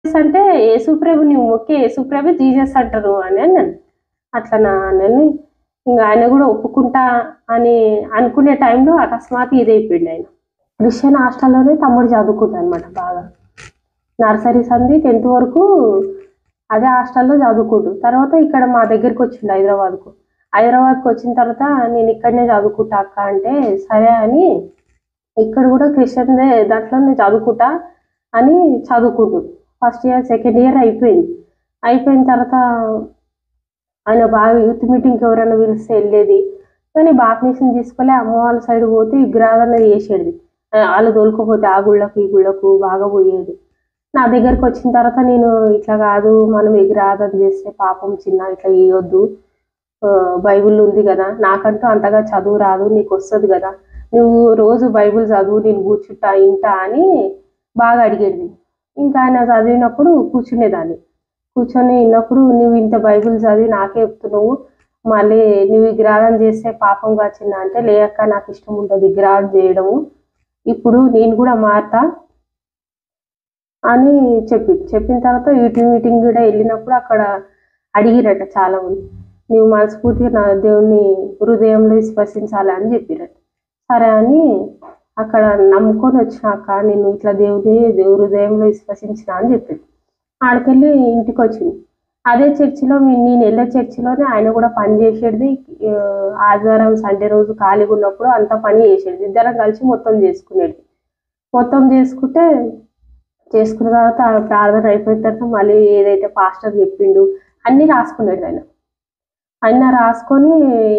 అంటే యేసుప్రభు నువ్వు మొక్కే యేసుప్రభు జీసస్ అంటారు అని అన్నాను. అట్లనా అని ఇంకా ఆయన కూడా ఒప్పుకుంటా అని అనుకునే టైంలో అకస్మాత్ ఇదైపోయింది ఆయన. క్రిస్టియన్ హాస్టల్లోనే తమ్ముడు చదువుకుంటాడు అనమాట బాగా. నర్సరీ సంది 10th వరకు అదే హాస్టల్లో చదువుకుంటు. తర్వాత ఇక్కడ మా దగ్గరికి వచ్చిండు హైదరాబాద్కు. హైదరాబాద్కి వచ్చిన తర్వాత నేను ఇక్కడనే చదువుకుంటా అక్క అంటే సరే అని ఇక్కడ కూడా క్రిస్టియన్దే దాంట్లోనే చదువుకుంటా అని చదువుకుంటు. ఫస్ట్ ఇయర్ సెకండ్ ఇయర్ అయిపోయింది. అయిపోయిన తర్వాత ఆయన బాగా యూత్ మీటింగ్కి ఎవరైనా పిలిస్తే వెళ్ళేది. కానీ బాప్టిజం తీసుకోలే. అమ్మ వాళ్ళ సైడ్ పోతే విగ్రహారాధన చేసేది. వాళ్ళు తోలుకపోతే ఆ గుళ్ళకు ఈ గుళ్ళకు బాగా పోయేది. నా దగ్గరకు వచ్చిన తర్వాత నేను ఇట్లా కాదు, మనం విగ్రహారాధన చేస్తే పాపం చిన్న, ఇట్లా చేయొద్దు, బైబిల్ ఉంది కదా, నాకంటూ అంతగా చదువు రాదు, నీకు వస్తుంది కదా, నువ్వు రోజు బైబిల్ చదువు, నేను కూర్చుంటా ఇంటా అని బాగా అడిగేది. ఇంకా ఆయన చదివినప్పుడు కూర్చునేదాన్ని. కూర్చొని విన్నప్పుడు నువ్వు ఇంత బైబిల్ చదివి నాకే చెప్తున్నావు, మళ్ళీ నువ్వు విగ్రహారాధన చేస్తే పాపం కాచిన్నా అంటే లేక నాకు ఇష్టం ఉంటుంది విగ్రహారాధన చేయడము, ఇప్పుడు నేను కూడా మారతా అని చెప్పిన తర్వాత యూత్ మీటింగ్ కూడా వెళ్ళినప్పుడు అక్కడ అడిగిరట చాలా మంది, నువ్వు మనస్ఫూర్తిగా నా దేవుని హృదయంలో విశ్వసించాలి అని చెప్పిరట. సరే అని అక్కడ నమ్ముకొని వచ్చినాక నేను ఇట్లా దేవుడి హృదయంలో విశ్వసించిన అని చెప్పింది. ఆడికెళ్ళి ఇంటికి వచ్చింది. అదే చర్చిలో నేను వెళ్ళే చర్చిలోనే ఆయన కూడా పని చేసేది. ఆదివారం సండే రోజు ఖాళీగా ఉన్నప్పుడు అంతా పని చేసేది. ఇద్దరం కలిసి మొత్తం చేసుకునేది. మొత్తం చేసుకున్న తర్వాత ప్రార్థన అయిపోయిన తర్వాత మళ్ళీ ఏదైతే పాస్టర్ చెప్పిండు అన్నీ రాసుకునేది ఆయన. అన్నీ రాసుకొని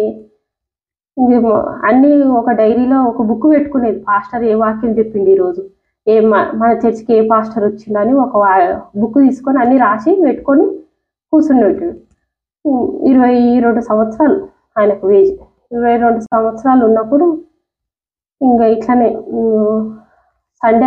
అన్నీ ఒక డైరీలో ఒక బుక్ పెట్టుకునేది. పాస్టర్ ఏ వాక్యం చెప్పిండు ఈరోజు, మన చర్చికి ఏ పాస్టర్ వచ్చిందని ఒక బుక్ తీసుకొని అన్నీ రాసి పెట్టుకొని కూర్చున్నట్టు. 22 సంవత్సరాలు ఆయనకు వేజ్. 22 సంవత్సరాలు ఉన్నప్పుడు ఇంకా ఇట్లనే సండే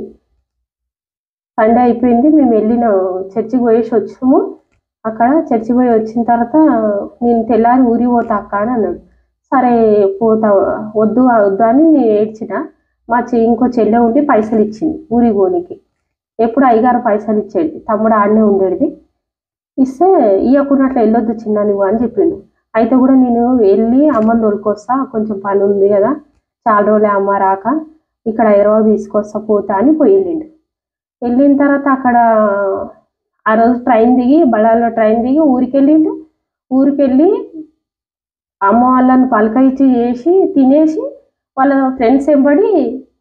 అయిపోయింది. మేము వెళ్ళిన చర్చికి పోయేసి వచ్చాము. అక్కడ చర్చికి పోయి వచ్చిన తర్వాత నేను తెల్లారి ఊరికి పోతా అక్క అని అన్నాడు. సరే పోతా, వద్దు అని నేను ఏడ్చిన. మా ఇంకో చెల్లె ఉండి పైసలు ఇచ్చింది ఊరికి పోనీకి. ఎప్పుడు అయ్యగారు పైసలు ఇచ్చేది, తమ్ముడు ఆడనే ఉండేది. ఇస్తే ఇవ్వకున్నట్లు వెళ్ళొద్దు చిన్న నువ్వు అని చెప్పిండు. అయితే కూడా నేను వెళ్ళి అమ్మని తోలుకొస్తా, కొంచెం పని ఉంది కదా, చాలా రోజులే అమ్మ రాక, ఇక్కడ హైదరాబాద్ తీసుకొస్తా పోతా అని వెళ్ళిండు. వెళ్ళిన తర్వాత అక్కడ ఆ రోజు బళ్ళాల్లో ట్రైన్ దిగి ఊరికెళ్ళి అమ్మ వాళ్ళని పలకరించి చేసి తినేసి వాళ్ళ ఫ్రెండ్స్ వెంబడి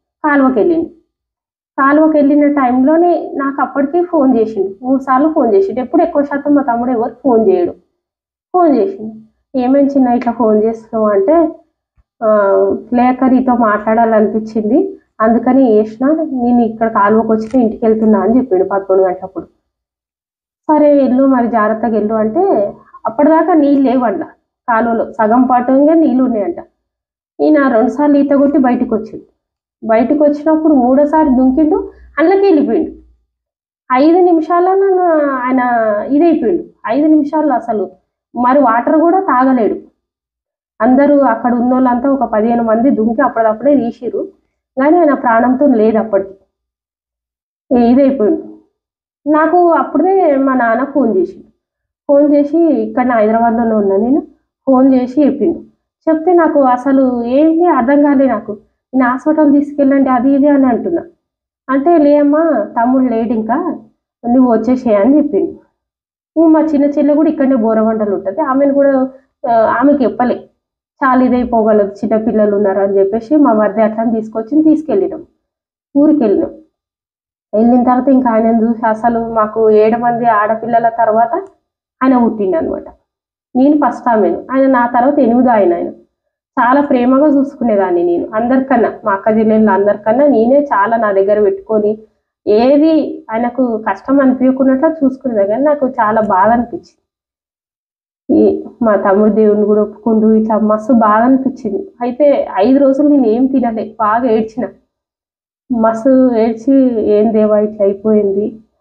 కాలువకి వెళ్ళిన టైంలోనే నాకు అప్పటికి ఫోన్ చేసిండు. 3 సార్లు ఫోన్ చేసిండు. ఎప్పుడు ఎక్కువ శాతం మా తమ్ముడు ఎవరు ఫోన్ చేయడు. ఫోన్ చేసిండు. ఏమేమి చిన్న ఇట్లా ఫోన్ చేస్తున్నావు అంటే లేక నీతో మాట్లాడాలనిపించింది, అందుకని చేసిన, నేను ఇక్కడ కాలువకి వచ్చి ఇంటికి వెళ్తున్నా అని చెప్పిండు 11 గంటలప్పుడు. సరే వెళ్ళు, మరి జాగ్రత్తగా వెళ్ళు అంటే అప్పటిదాకా నీళ్ళు లేవంట కాలువలో, సగం పాటుగా నీళ్ళు ఉన్నాయంట. ఈయన 2 సార్లు ఈత కొట్టి బయటకు వచ్చినప్పుడు 3వ సారి దుంకిండు, అందులోకి వెళ్ళిపోయిండు. 5 నిమిషాలలో ఆయన ఇదైపోయిండు. 5 నిమిషాల్లో అసలు మరి వాటర్ కూడా తాగలేడు. అందరూ అక్కడ ఉన్న వాళ్ళంతా ఒక 15 మంది దుంకి అప్పటికప్పుడే తీసిరు, కానీ ఆయన ప్రాణంతో లేదు. అప్పటికి ఇదైపోయిండు. నాకు అప్పుడే మా నాన్న ఫోన్ చేసి ఇక్కడ హైదరాబాద్లోనే ఉన్నా నేను, ఫోన్ చేసి చెప్తే నాకు అసలు ఏంటి అర్థం కాలే. నాకు నేను హాస్పిటల్ తీసుకెళ్ళండి అది ఇది అని అంటున్నా. అంటే లేమ్మా తమ్ముడు లేడు, ఇంకా నువ్వు వచ్చేసేయ్ అని చెప్పిండు. మా చిన్న చెల్లె కూడా ఇక్కడనే బోరవండలు ఉంటుంది, ఆమెను కూడా ఆమెకి చెప్పలే, చాలా ఇదైపోగలదు చిన్నపిల్లలు ఉన్నారు అని చెప్పేసి మా మధ్య అట్లా తీసుకెళ్ళినాం. ఊరికి వెళ్ళిన తర్వాత ఇంకా ఆయనను చూసి అసలు మాకు 7 మంది ఆడపిల్లల తర్వాత ఆయన పుట్టిండు అనమాట. నేను ఫస్ట్ ఆమెను, ఆయన నా తర్వాత 8వ ఆయన. చాలా ప్రేమగా చూసుకునేదాన్ని నేను అందరికన్నా, మా అక్క చెల్లెళ్ళు అందరికన్నా నేనే చాలా నా దగ్గర పెట్టుకొని ఏది ఆయనకు కష్టం అనిపించకున్నట్లు చూసుకునేది. కానీ నాకు చాలా బాధ అనిపించింది. మా తమ్ముడు దేవుని కూడా ఒప్పుకుంటూ ఇట్లా మస్తు బాధ అనిపించింది. అయితే 5 రోజులు నేను ఏం తినలే, బాగా ఏడ్చిన, మస్తు ఏడ్చి ఏం దేవా ఇట్లా అయిపోయింది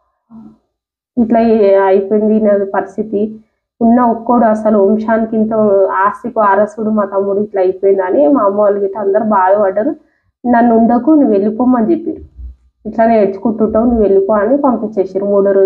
నా పరిస్థితి, ఉన్న ఒక్కోడు అసలు వంశానికి ఇంత ఆస్తికి వారసుడు మా తమ్ముడు ఇట్లా అయిపోయిందని మా అమ్మ వాళ్ళు గిట్ట అందరూ బాధపడ్డారు. నన్ను ఉండకు, నువ్వు వెళ్ళిపోమని చెప్పారు. ఇట్లా నేర్చుకుంటుంటావు, నువ్వు వెళ్ళిపో అని పంపించేసారు. 3వ రోజు